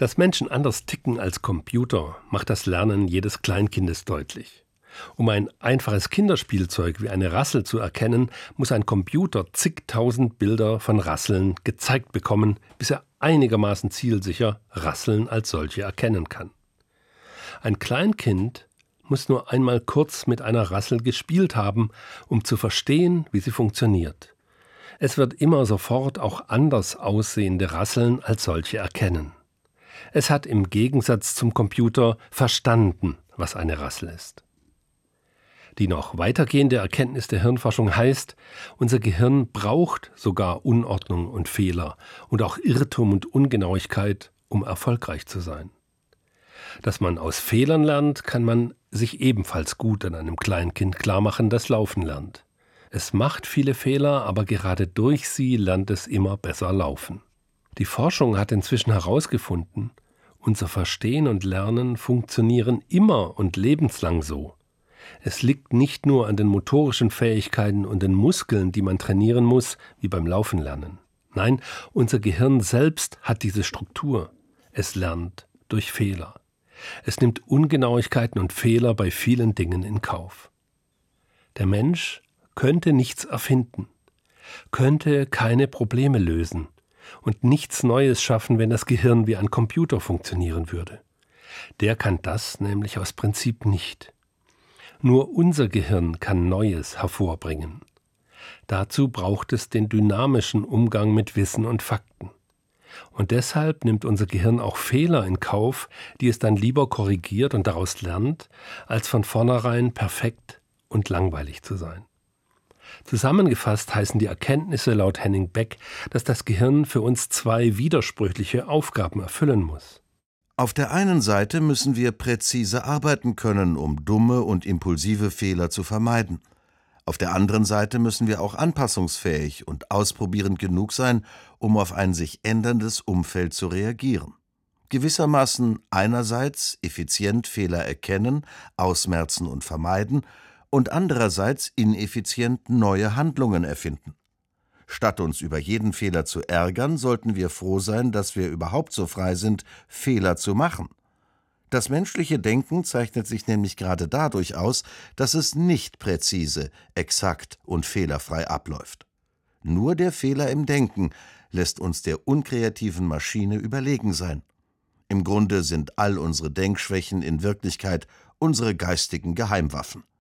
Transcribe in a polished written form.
Dass Menschen anders ticken als Computer, macht das Lernen jedes Kleinkindes deutlich. Um ein einfaches Kinderspielzeug wie eine Rassel zu erkennen, muss ein Computer zigtausend Bilder von Rasseln gezeigt bekommen, bis er einigermaßen zielsicher Rasseln als solche erkennen kann. Ein Kleinkind muss nur einmal kurz mit einer Rassel gespielt haben, um zu verstehen, wie sie funktioniert. Es wird immer sofort auch anders aussehende Rasseln als solche erkennen. Es hat im Gegensatz zum Computer verstanden, was eine Rassel ist. Die noch weitergehende Erkenntnis der Hirnforschung heißt, unser Gehirn braucht sogar Unordnung und Fehler und auch Irrtum und Ungenauigkeit, um erfolgreich zu sein. Dass man aus Fehlern lernt, kann man sich ebenfalls gut an einem Kleinkind klarmachen, das laufen lernt. Es macht viele Fehler, aber gerade durch sie lernt es immer besser laufen. Die Forschung hat inzwischen herausgefunden, unser Verstehen und Lernen funktionieren immer und lebenslang so. Es liegt nicht nur an den motorischen Fähigkeiten und den Muskeln, die man trainieren muss, wie beim Laufen lernen. Nein, unser Gehirn selbst hat diese Struktur. Es lernt durch Fehler. Es nimmt Ungenauigkeiten und Fehler bei vielen Dingen in Kauf. Der Mensch könnte nichts erfinden, könnte keine Probleme lösen und nichts Neues schaffen, wenn das Gehirn wie ein Computer funktionieren würde. Der kann das nämlich aus Prinzip nicht. Nur unser Gehirn kann Neues hervorbringen. Dazu braucht es den dynamischen Umgang mit Wissen und Fakten. Und deshalb nimmt unser Gehirn auch Fehler in Kauf, die es dann lieber korrigiert und daraus lernt, als von vornherein perfekt und langweilig zu sein. Zusammengefasst heißen die Erkenntnisse laut Henning Beck, dass das Gehirn für uns zwei widersprüchliche Aufgaben erfüllen muss. Auf der einen Seite müssen wir präzise arbeiten können, um dumme und impulsive Fehler zu vermeiden. Auf der anderen Seite müssen wir auch anpassungsfähig und ausprobierend genug sein, um auf ein sich änderndes Umfeld zu reagieren. Gewissermaßen einerseits effizient Fehler erkennen, ausmerzen und vermeiden und andererseits ineffizient neue Handlungen erfinden. Statt uns über jeden Fehler zu ärgern, sollten wir froh sein, dass wir überhaupt so frei sind, Fehler zu machen. Das menschliche Denken zeichnet sich nämlich gerade dadurch aus, dass es nicht präzise, exakt und fehlerfrei abläuft. Nur der Fehler im Denken lässt uns der unkreativen Maschine überlegen sein. Im Grunde sind all unsere Denkschwächen in Wirklichkeit unsere geistigen Geheimwaffen.